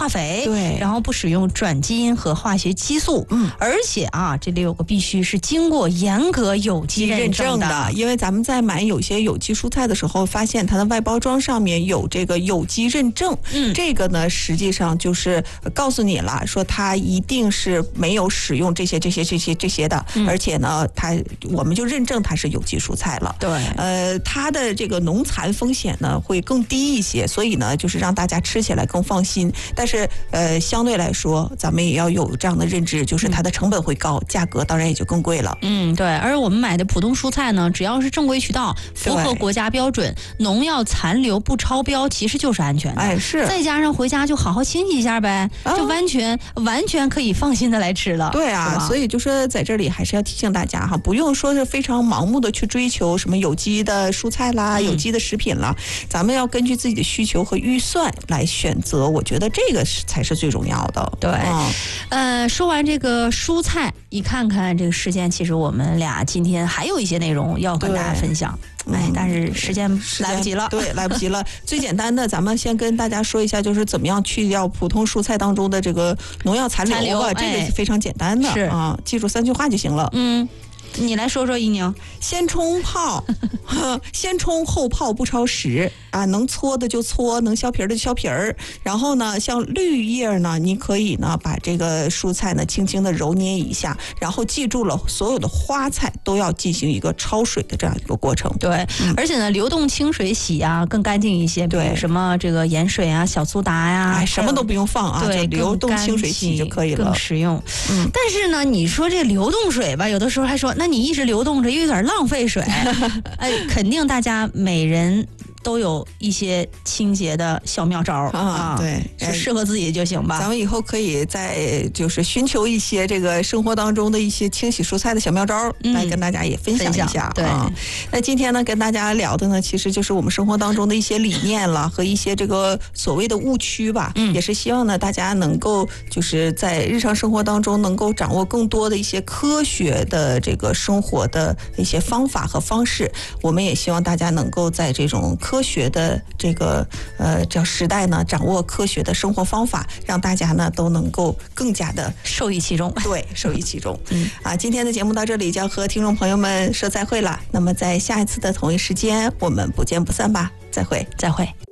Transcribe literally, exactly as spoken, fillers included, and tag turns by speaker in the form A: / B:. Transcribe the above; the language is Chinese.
A: 化肥，
B: 对，
A: 然后不使用转基因和化学激素，
B: 嗯，
A: 而且啊，这里有个必须是经过严格有机认证的，
B: 的因为咱们在买有些有机蔬菜的时候，发现它的外包装上面有这个有机认证，
A: 嗯，
B: 这个呢实际上就是告诉你了，说它一定是没有使用这些这些这些这些的，
A: 嗯、
B: 而且呢，它我们就认证它是有机蔬菜了。
A: 对，
B: 呃，它的这个农残风险呢会更低一些，所以呢，就是让大家吃起来更放心。但是呃，相对来说，咱们也要有这样的认知，就是它的成本会高，价格当然也就更贵了。
A: 嗯，对。而我们买的普通蔬菜呢，只要是正规渠道，符合国家标准，农药残留不超标，其实就是安全的。
B: 哎，是。
A: 再加上回家就好好清洗一下呗，就完全、哦、完全可以放心的来吃了。
B: 对啊，所以就说在这里还是要提醒大家哈，不用说是非常盲目的去追求什么有机的蔬菜啦、嗯、有机的食品啦，咱们要根据自己的需求和预算来选择，我觉得这个才是最重要的。
A: 对，嗯、呃，说完这个蔬菜，一看看这个时间，其实我们俩今天还有一些内容要跟大家分享。哎，但是时间来不及了，
B: 对，来不及了。最简单的，咱们先跟大家说一下，就是怎么样去掉普通蔬菜当中的这个农药残留啊，这个是非常简单的，是啊，记住三句话就行了。
A: 嗯。你来说说，一宁，
B: 先冲泡，先冲后泡不超时啊，能搓的就搓，能削皮儿的就削皮儿。然后呢，像绿叶呢，你可以呢把这个蔬菜呢轻轻的揉捏一下，然后记住了，所有的花菜都要进行一个焯水的这样一个过程。
A: 对，嗯、而且呢，流动清水洗啊更干净一些。
B: 对，
A: 什么这个盐水啊、小苏打呀、
B: 哎，什么都不用放啊，
A: 对，
B: 就流动清水洗就可以了，
A: 更实用。嗯，但是呢，你说这流动水吧，有的时候还说，那你一直流动着又有点浪费水。哎，肯定大家每人都有一些清洁的小妙招啊，
B: 啊对，
A: 是适合自己就行吧。
B: 咱们以后可以再就是寻求一些这个生活当中的一些清洗蔬菜的小妙招，嗯、来跟大家也分享一下。
A: 对、
B: 啊，那今天呢跟大家聊的呢，其实就是我们生活当中的一些理念了和一些这个所谓的误区吧。嗯，也是希望呢大家能够就是在日常生活当中能够掌握更多的一些科学的这个生活的一些方法和方式。我们也希望大家能够在这种科学的这个呃叫时代呢，掌握科学的生活方法，让大家呢都能够更加的
A: 受益其中。
B: 对，受益其中。嗯啊，今天的节目到这里就要和听众朋友们说再会了。那么在下一次的同一时间，我们不见不散吧。再会，
A: 再会。